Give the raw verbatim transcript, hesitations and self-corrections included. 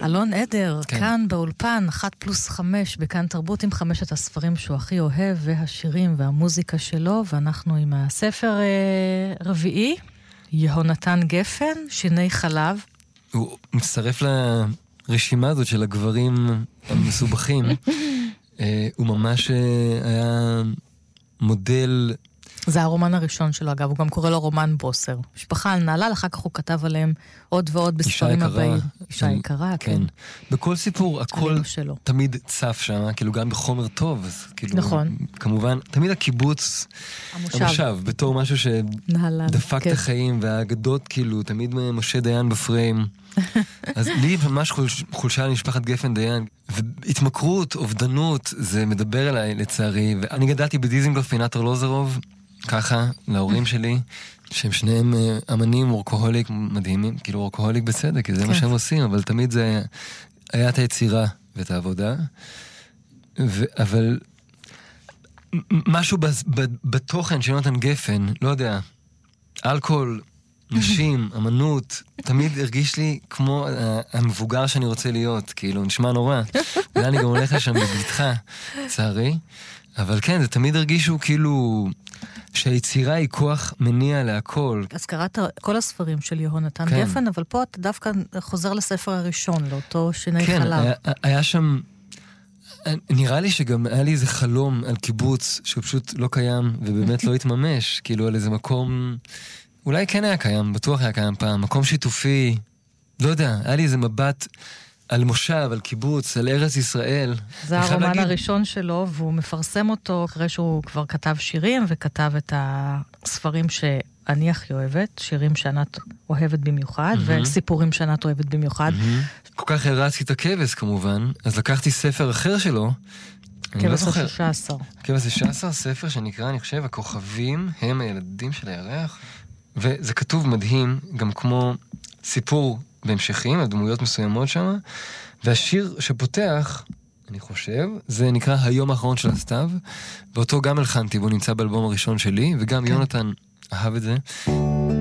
אלון עדר, כן. כאן באולפן, אחת פלוס חמש, בכאן תרבות עם חמשת הספרים שהוא הכי אוהב, והשירים והמוזיקה שלו, ואנחנו עם הספר אה, רביעי, יהונתן גפן, שיני חלב. הוא מצטרף לרשימה הזאת של הגברים המסובכים. אה, הוא ממש אה, היה מודל... זה הרומן הראשון שלו, אגב, הוא גם קורא לו רומן בוסר. משפחה על נעלל, אחר כך הוא כתב עליהם עוד ועוד בספרים הבאים. אישה יקרה, כן. בכל סיפור, הכל תמיד צף שם, כאילו גם בחומר טוב, אז כאילו... נכון. כמובן, תמיד הקיבוץ, המושב, בתור משהו שדפק את החיים, והאגדות כאילו, תמיד משה דיין בפריים. אז לי ממש חולשה למשפחת גפן דיין, והתמכרות, אובדנות, זה מדבר אליי לצערי, ואני גדלתי בדיזינגוף פינת ארלוזרוב, ככה, להורים שלי, שהם שניהם אמנים אורקוהוליק מדהימים, כאילו אורקוהוליק בצדק, כי זה מה שהם עושים, אבל תמיד זה היה את היצירה ואת העבודה, אבל משהו בתוכן של יהונתן גפן, לא יודע, אלכוהול, נשים, אמנות, תמיד הרגיש לי כמו המבוגר שאני רוצה להיות, כאילו, נשמע נורא. אולי אני גם הולך לשם בבטחה, צערי. אבל כן, זה תמיד הרגישו כאילו שהיצירה היא כוח מניע להכל. אז קראת כל הספרים של יהונתן גפן, אבל פה אתה דווקא חוזר לספר הראשון, לאותו שיני חלב. כן, היה, היה שם... נראה לי שגם היה לי איזה חלום על קיבוץ שהוא פשוט לא קיים ובאמת לא התממש, כאילו על איזה מקום... אולי כן היה קיים, בטוח היה קיים פעם, מקום שיתופי, לא יודע, היה לי איזה מבט על מושב, על קיבוץ, על ארץ ישראל. זה הרומן להגיד... הראשון שלו, והוא מפרסם אותו אחרי שהוא כבר כתב שירים, וכתב את הספרים שאני הכי אוהבת, שירים שענת אוהבת במיוחד, mm-hmm. וסיפורים שענת אוהבת במיוחד. Mm-hmm. כל כך הרצתי את הכבש כמובן, אז לקחתי ספר אחר שלו, כבש ה-שישה עשר. כבש ה-שישה עשר, ספר שנקרא, אני חושב, הכוכבים הם הילדים של הירח. וזה כתוב מדהים, גם כמו סיפור בהמשכים, על דמויות מסוימות שם, והשיר שפותח, אני חושב, זה נקרא היום האחרון של הסתיו, ואותו גם הלחנתי, והוא נמצא באלבום הראשון שלי, וגם יונתן אהב את זה.